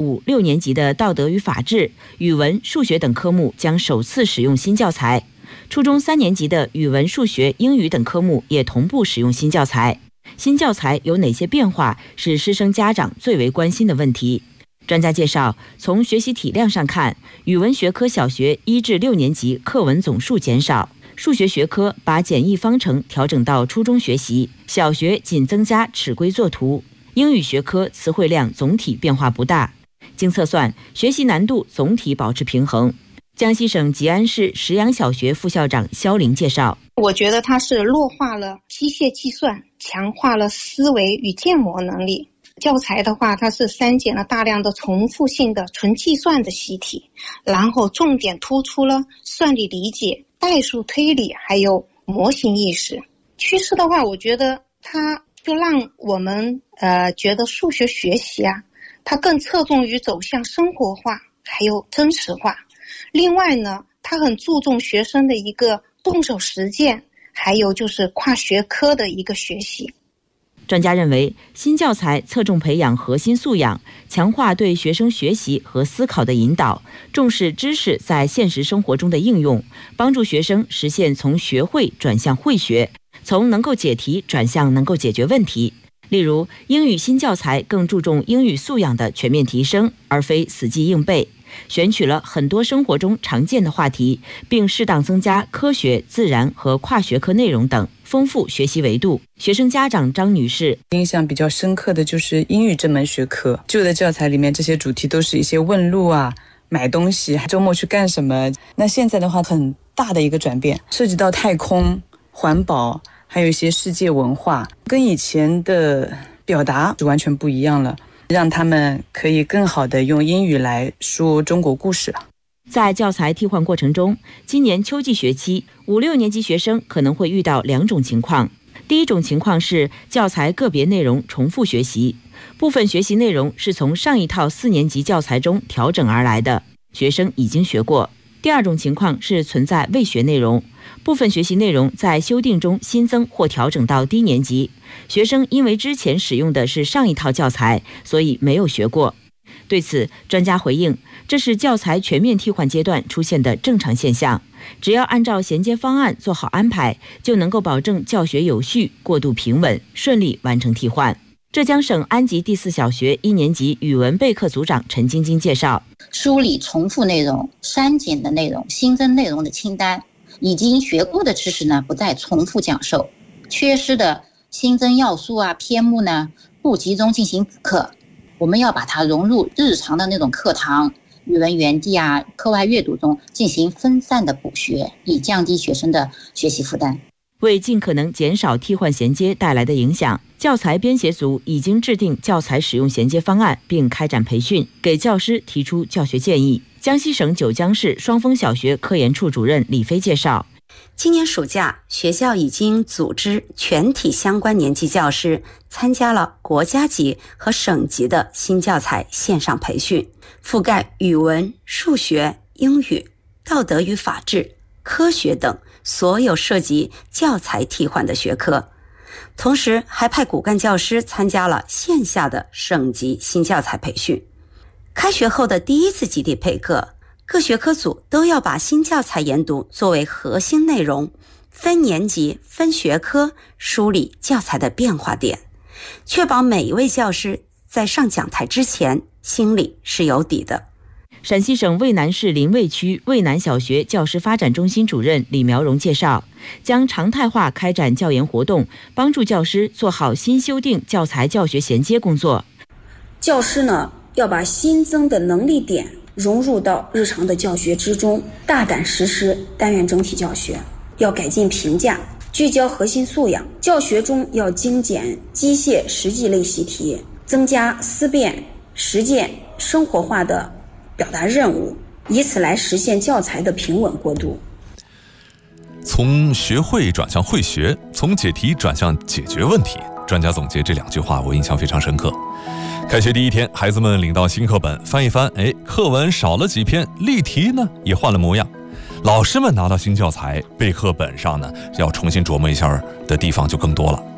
5、6年级的道德与法治、语文、数学等科目将首次使用新教材。初中3年级的语文、数学、英语等科目也同步使用新教材。新教材有哪些变化是师生家长最为关心的问题。专家介绍，从学习体量上看，语文学科小学1至6年级课文总数减少，数学学科把简易方程调整到初中学习，小学仅增加尺规作图。英语学科词汇量总体变化不大，经测算，学习难度总体保持平衡。江西省吉安市石阳小学副校长肖玲介绍， 我觉得它是弱化了机械计算，强化了思维与建模能力。教材的话，它是删减了大量的重复性的纯计算的习题，然后重点突出了算力理解、代数推理还有模型意识。趋势的话，我觉得它就让我们觉得数学学习啊，它更侧重于走向生活化还有真实化。另外呢，它很注重学生的一个动手实践，还有就是跨学科的一个学习。 专家认为，新教材侧重培养核心素养，强化对学生学习和思考的引导，重视知识在现实生活中的应用，帮助学生实现从学会转向会学，从能够解题转向能够解决问题。例如，英语新教材更注重英语素养的全面提升，而非死记硬背，选取了很多生活中常见的话题，并适当增加科学、自然和跨学科内容等，丰富学习维度。学生家长张女士印象比较深刻的就是英语这门学科，旧的教材里面这些主题都是一些问路啊、买东西、周末去干什么。那现在的话，很大的一个转变，涉及到太空、环保，还有一些世界文化，跟以前的表达完全不一样了，让他们可以更好的用英语来说中国故事。 在教材替换过程中，今年秋季学期5、6年级学生可能会遇到2种情况。第一种情况是教材个别内容重复学习，部分学习内容是从上一套4年级教材中调整而来的，学生已经学过。第二种情况是存在未学内容，部分学习内容在修订中新增或调整到低年级，学生因为之前使用的是上一套教材，所以没有学过。对此，专家回应，这是教材全面替换阶段出现的正常现象，只要按照衔接方案做好安排，就能够保证教学有序、过渡平稳，顺利完成替换。浙江省安吉第4小学1年级语文备课组长陈晶晶介绍， 梳理重复内容、删减的内容、新增内容的清单，已经学过的知识呢不再重复讲授，缺失的新增要素啊、篇目呢不集中进行补课，我们要把它融入日常的那种课堂、语文园地啊、课外阅读中进行分散的补学，以降低学生的学习负担。 为尽可能减少替换衔接带来的影响，教材编写组已经制定教材使用衔接方案，并开展培训，给教师提出教学建议。江西省九江市双峰小学科研处主任李飞介绍， 今年暑假，学校已经组织全体相关年级教师参加了国家级和省级的新教材线上培训，覆盖语文、数学、英语、道德与法治、科学等所有涉及教材替换的学科。同时还派骨干教师参加了线下的省级新教材培训。开学后的第一次集体备课，各学科组都要把新教材研读作为核心内容，分年级、分学科梳理教材的变化点，确保每一位教师在上讲台之前心里是有底的。 陕西省渭南市临渭区渭南小学教师发展中心主任李苗荣介绍，将常态化开展教研活动，帮助教师做好新修订教材教学衔接工作。 教师呢，要把新增的能力点融入到日常的教学之中，大胆实施单元整体教学，要改进评价，聚焦核心素养。教学中要精简机械实际类习题，增加思辨、实践、生活化的表达任务，以此来实现教材的平稳过渡。 从学会转向会学，从解题转向解决问题，专家总结这2句话我印象非常深刻。开学第一天，孩子们领到新课本，翻一翻，课文少了几篇，例题呢也换了模样。老师们拿到新教材，备课本上呢要重新琢磨一下的地方就更多了。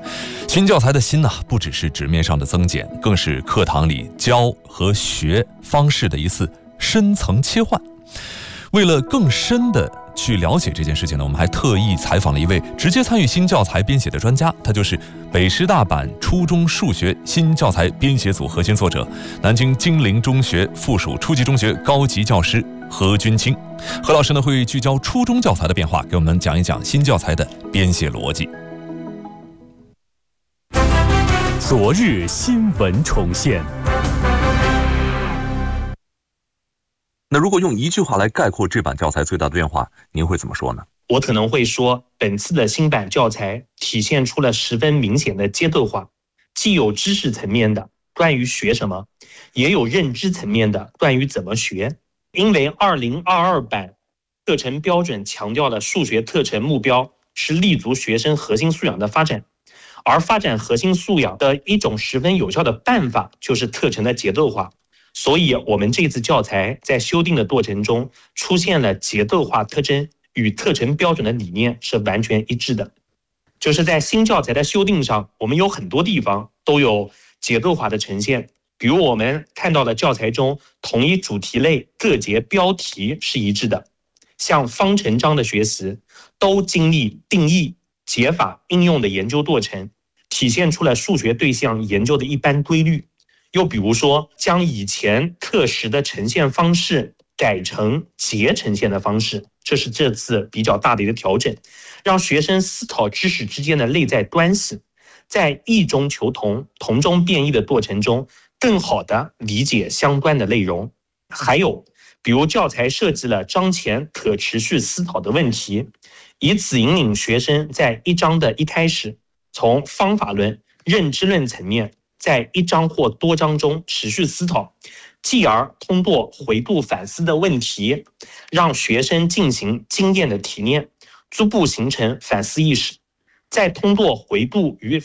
新教材的新呢，不只是纸面上的增减，更是课堂里教和学方式的一次深层切换。为了更深的去了解这件事情呢，我们还特意采访了一位直接参与新教材编写的专家，他就是北师大版初中数学新教材编写组核心作者，南京金陵中学附属初级中学高级教师何君清。何老师呢会聚焦初中教材的变化，给我们讲一讲新教材的编写逻辑。 昨日新闻重现。 那如果用一句话来概括这版教材最大的变化，您会怎么说呢？ 我可能会说，本次的新版教材体现出了十分明显的阶段化，既有知识层面的关于学什么，也有认知层面的关于怎么学。因为2022版课程标准强调了数学课程目标是立足学生核心素养的发展，而发展核心素养的一种十分有效的办法就是课程的节奏化。所以我们这次教材在修订的过程中出现了节奏化特征，与课程标准的理念是完全一致的。就是在新教材的修订上，我们有很多地方都有节奏化的呈现。比如我们看到了教材中同一主题类各节标题是一致的，像方程章的学习都经历定义、解法、应用的研究过程，体现出了数学对象研究的一般规律。又比如说，将以前课时的呈现方式改成节呈现的方式，这是这次比较大的一个调整，让学生思考知识之间的内在关系，在异中求同、同中变异的过程中，更好地理解相关的内容。还有，比如教材设计了章前可持续思考的问题，以此引领学生在一章的一开始，从方法论、认知论层面，在一章或多章中持续思考，继而通过回顾反思的问题，让学生进行经验的提炼，逐步形成反思意识，再通过回顾与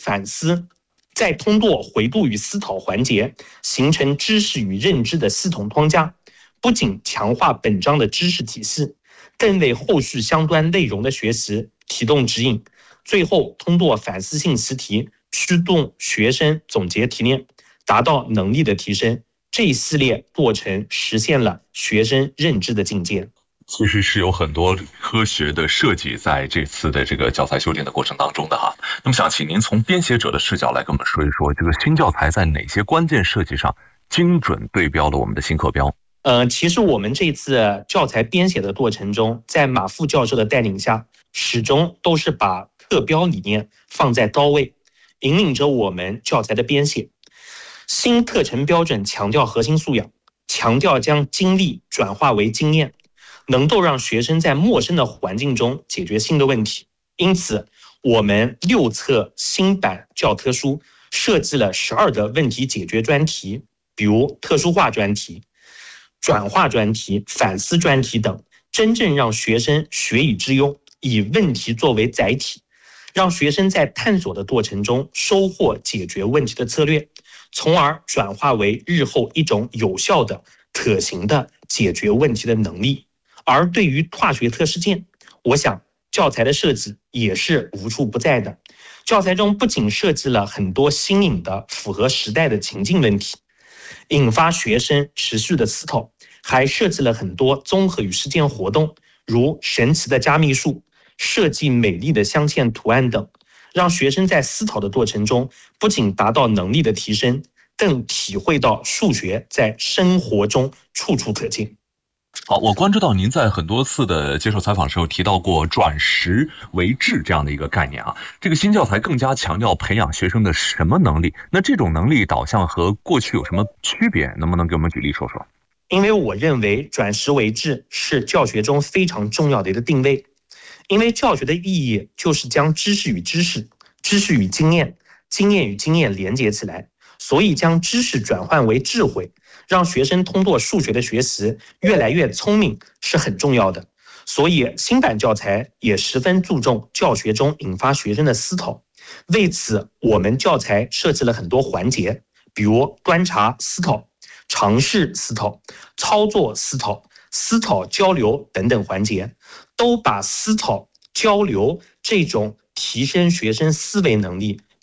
思考环节，形成知识与认知的系统框架，不仅强化本章的知识体系，更为后续相关内容的学习提供指引，最后通过反思性习题驱动学生总结提炼，达到能力的提升。这一系列过程实现了学生认知的境界。 其实是有很多科学的设计在这次的这个教材修订的过程当中的哈。那么想请您从编写者的视角来跟我们说一说，这个新教材在哪些关键设计上精准对标了我们的新课标？ 其实我们这次教材编写的过程中，在马副教授的带领下，始终都是把课标理念放在高位，引领着我们教材的编写。新课程标准强调核心素养，强调将经历转化为经验，能够让学生在陌生的环境中解决新的问题。因此，我们6册新版教科书设计了12个问题解决专题，比如特殊化专题、转化专题、反思专题等，真正让学生学以致用，以问题作为载体，让学生在探索的过程中收获解决问题的策略，从而转化为日后一种有效的、可行的解决问题的能力。而对于化学测试件，我想教材的设计也是无处不在的。教材中不仅设计了很多新颖的、符合时代的情境问题，引发学生持续的思考，还设计了很多综合与实践活动，如神奇的加密术、设计美丽的镶嵌图案等，让学生在思考的过程中不仅达到能力的提升，更体会到数学在生活中处处可见。 好，我关注到您在很多次的接受采访的时候提到过转识为智这样的一个概念啊。这个新教材更加强调培养学生的什么能力？那这种能力导向和过去有什么区别？能不能给我们举例说说？ 因为我认为转识为智是教学中非常重要的一个定位。因为教学的意义就是将知识与知识、知识与经验、经验与经验连接起来，所以将知识转换为智慧，让学生通过数学的学习越来越聪明是很重要的。所以新版教材也十分注重教学中引发学生的思考。为此，我们教材设计了很多环节，比如观察思考、尝试思考、操作思考、思考交流等等环节，都把思考交流这种提升学生思维能力、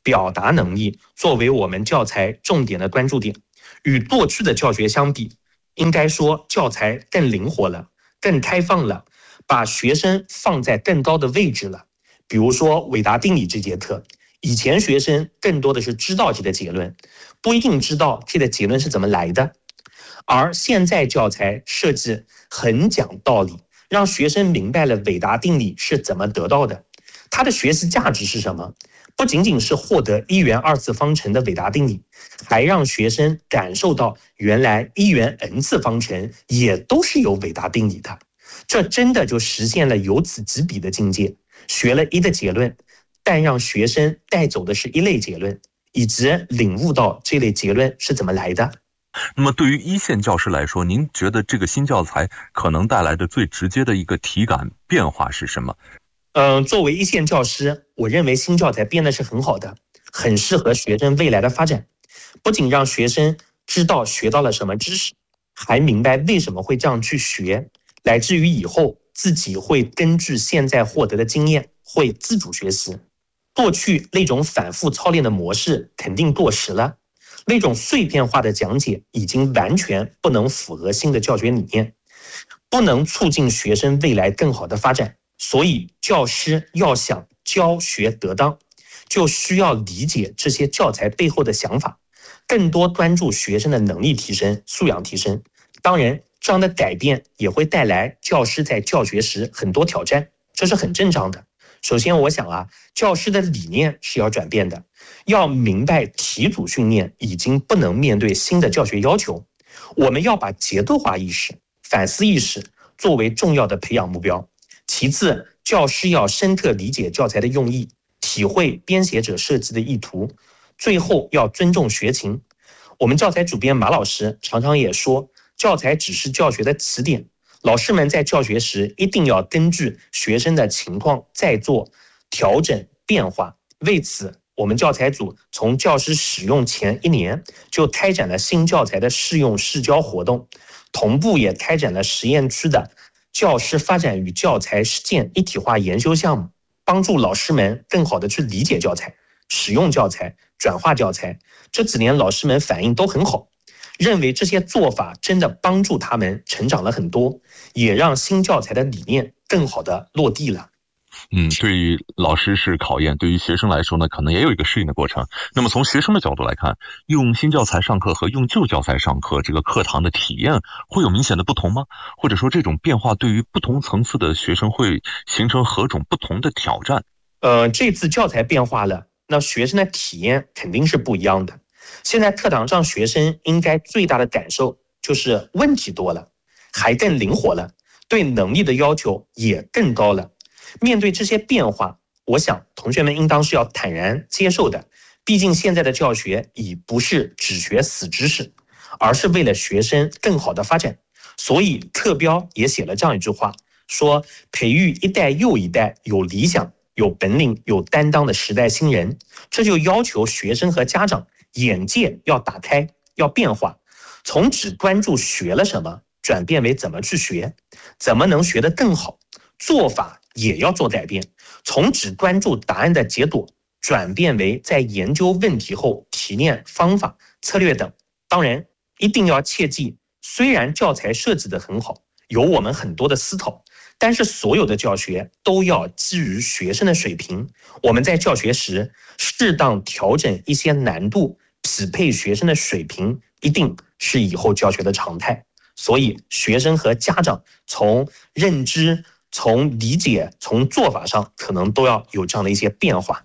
表达能力作为我们教材重点的关注点。与过去的教学相比，应该说教材更灵活了，更开放了，把学生放在更高的位置了。比如说韦达定理这节课，以前学生更多的是知道这个结论，不一定知道这个结论是怎么来的。而现在教材设计很讲道理，让学生明白了韦达定理是怎么得到的，它的学习价值是什么。不仅仅是获得1元2次方程的韦达定理，还让学生感受到原来1元n次方程也都是有韦达定理的。这真的就实现了由此及彼的境界，学了一的结论，但让学生带走的是一类结论，以及领悟到这类结论是怎么来的。 那么对于一线教师来说，您觉得这个新教材可能带来的最直接的一个体感变化是什么？ 作为一线教师，我认为新教材编的是很好的，很适合学生未来的发展。不仅让学生知道学到了什么知识，还明白为什么会这样去学，乃至于以后自己会根据现在获得的经验会自主学习。过去那种反复操练的模式肯定过时了，那种碎片化的讲解已经完全不能符合新的教学理念，不能促进学生未来更好的发展。所以教师要想教学得当，就需要理解这些教材背后的想法，更多关注学生的能力提升、素养提升。当然，这样的改变也会带来教师在教学时很多挑战，这是很正常的。首先我想教师的理念是要转变的，要明白题组训练已经不能面对新的教学要求，我们要把节奏化意识、反思意识作为重要的培养目标。其次，教师要深刻理解教材的用意，体会编写者设计的意图。最后要尊重学情。我们教材主编马老师常常也说，教材只是教学的起点，老师们在教学时一定要根据学生的情况再做调整变化。为此，我们教材组从教师使用前1年就开展了新教材的试用试教活动，同步也开展了实验区的教师发展与教材实践一体化研修项目，帮助老师们更好的去理解教材、使用教材、转化教材。这几年老师们反应都很好，认为这些做法真的帮助他们成长了很多，也让新教材的理念更好的落地了。 对于老师是考验，对于学生来说呢，可能也有一个适应的过程。那么从学生的角度来看，用新教材上课和用旧教材上课，这个课堂的体验会有明显的不同吗？或者说这种变化对于不同层次的学生会形成何种不同的挑战？ 这次教材变化了，那学生的体验肯定是不一样的。现在课堂上学生应该最大的感受就是问题多了，还更灵活了，对能力的要求也更高了。面对这些变化，我想同学们应当是要坦然接受的。毕竟现在的教学已不是只学死知识，而是为了学生更好的发展。所以课标也写了这样一句话，说培育一代又一代有理想、有本领、有担当的时代新人。这就要求学生和家长眼界要打开，要变化，从只关注学了什么，转变为怎么去学，怎么能学得更好。做法也要做改变，从只关注答案的解躲，转变为在研究问题后提炼方法、策略等。当然，一定要切记，虽然教材设计得很好，有我们很多的思考，但是所有的教学都要基于学生的水平。我们在教学时适当调整一些难度，匹配学生的水平，一定是以后教学的常态。所以学生和家长从认知、从理解、从做法上，可能都要有这样的一些变化。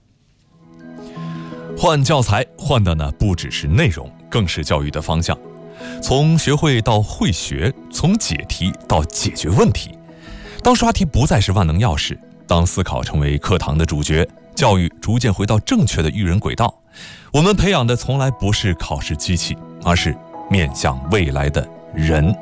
换教材换的呢，不只是内容，更是教育的方向。从学会到会学，从解题到解决问题。当刷题不再是万能钥匙，当思考成为课堂的主角，教育逐渐回到正确的育人轨道。我们培养的从来不是考试机器，而是面向未来的人。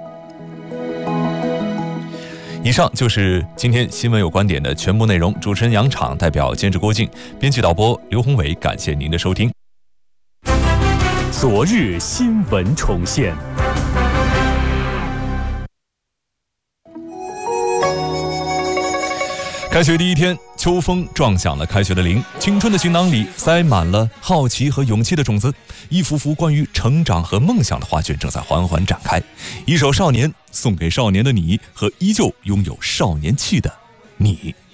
以上就是今天新闻有观点的全部内容。主持人杨昶，代表监制郭靖，编辑导播刘宏伟，感谢您的收听。 昨日新闻重现。 开学第一天，秋风撞响了开学的铃，青春的行囊里塞满了好奇和勇气的种子，一幅幅关于成长和梦想的画卷正在缓缓展开。一首《少年》送给少年的你和依旧拥有少年气的你。